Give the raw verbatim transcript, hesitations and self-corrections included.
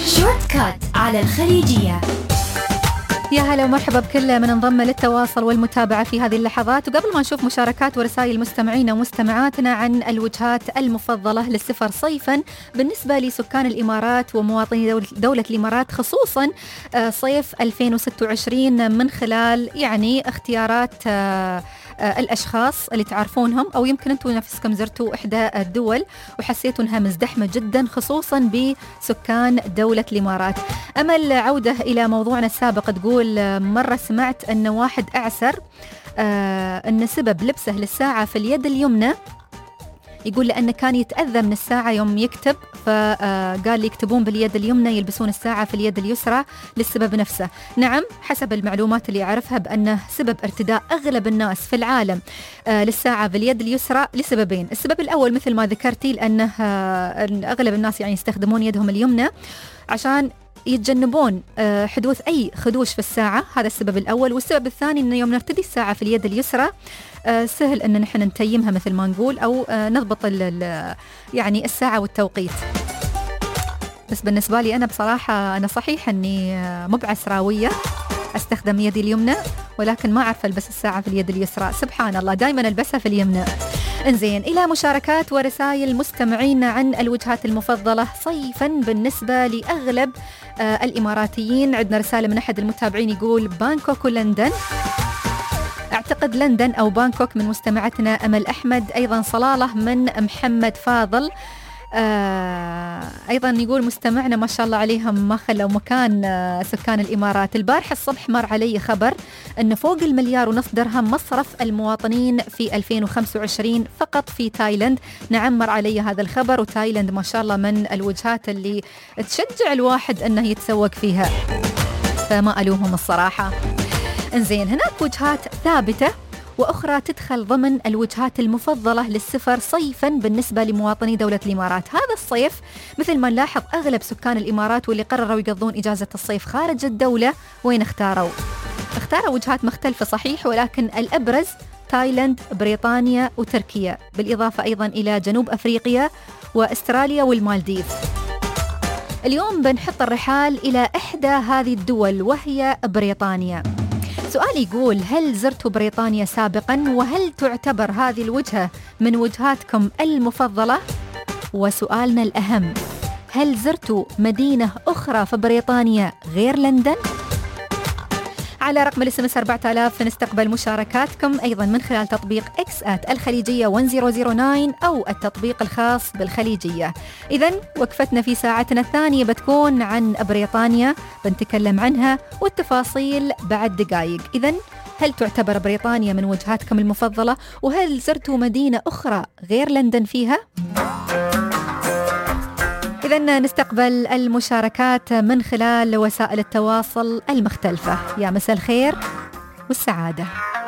شورت كات على الخليجية. يا هلا ومرحبا بكل من انضم للتواصل والمتابعة في هذه اللحظات. وقبل ما نشوف مشاركات ورسائل مستمعينا ومستمعاتنا عن الوجهات المفضلة للسفر صيفا بالنسبة لسكان الإمارات ومواطني دولة الإمارات، خصوصا صيف ألفين وستة وعشرين، من خلال يعني اختيارات الأشخاص اللي تعرفونهم، أو يمكن أنتم نفسكم زرتوا إحدى الدول وحسيتوا أنها مزدحمة جدا، خصوصا بسكان دولة الإمارات. أمل عودة إلى موضوعنا السابق تقول مرة سمعت أن واحد أعسر آه أن سبب لبسه للساعة في اليد اليمنى، يقول لأنه كان يتأذى من الساعة يوم يكتب، فقال لي يكتبون باليد اليمنى يلبسون الساعة في اليد اليسرى للسبب نفسه. نعم، حسب المعلومات اللي أعرفها بأنه سبب ارتداء أغلب الناس في العالم للساعة باليد اليسرى لسببين. السبب الأول مثل ما ذكرتي، لأنه أغلب الناس يعني يستخدمون يدهم اليمنى عشان يتجنبون حدوث أي خدوش في الساعة، هذا السبب الأول. والسبب الثاني أنه يوم نرتدي الساعة في اليد اليسرى سهل أن نحن نتيمها مثل ما نقول، أو نضبط يعني الساعة والتوقيت. بس بالنسبة لي أنا بصراحة أنا صحيح أني مو بعسراوية، أستخدم يدي اليمنى، ولكن ما أعرف ألبس الساعة في اليد اليسرى، سبحان الله، دائما ألبسها في اليمنى. انزين، إلى مشاركات ورسائل مستمعين عن الوجهات المفضلة صيفا بالنسبة لأغلب آه الإماراتيين. عندنا رسالة من أحد المتابعين يقول بانكوك ولندن، أعتقد لندن أو بانكوك، من مستمعتنا أمل أحمد. أيضا صلالة من محمد فاضل. آه أيضا يقول مستمعنا ما شاء الله عليهم ما خلوا مكان آه سكان الإمارات. البارحة الصبح مر علي خبر أن فوق المليار ونصف درهم مصرف المواطنين في ألفين وخمسة وعشرين فقط في تايلاند. نعم، مر علي هذا الخبر، وتايلاند ما شاء الله من الوجهات اللي تشجع الواحد أنه يتسوق فيها، فما ألومهم الصراحة. انزين، هناك وجهات ثابتة وأخرى تدخل ضمن الوجهات المفضلة للسفر صيفاً بالنسبة لمواطني دولة الإمارات. هذا الصيف مثل ما نلاحظ أغلب سكان الإمارات واللي قرروا يقضون إجازة الصيف خارج الدولة، وين اختاروا؟ اختاروا وجهات مختلفة صحيح، ولكن الأبرز تايلاند، بريطانيا وتركيا، بالإضافة أيضاً إلى جنوب أفريقيا وأستراليا والمالديف. اليوم بنحط الرحال إلى إحدى هذه الدول وهي بريطانيا. سؤالي يقول هل زرتوا بريطانيا سابقاً؟ وهل تعتبر هذه الوجهة من وجهاتكم المفضلة؟ وسؤالنا الأهم، هل زرتوا مدينة أخرى في بريطانيا غير لندن؟ على رقم الاس ام اس أربعة آلاف نستقبل مشاركاتكم أيضا من خلال تطبيق إكس آت الخليجية ألف وتسعة أو التطبيق الخاص بالخليجية. إذن وقفتنا في ساعتنا الثانية بتكون عن بريطانيا، بنتكلم عنها والتفاصيل بعد دقائق. إذن هل تعتبر بريطانيا من وجهاتكم المفضلة؟ وهل زرتوا مدينة أخرى غير لندن فيها؟ إذن نستقبل المشاركات من خلال وسائل التواصل المختلفة. يا مساء الخير والسعادة.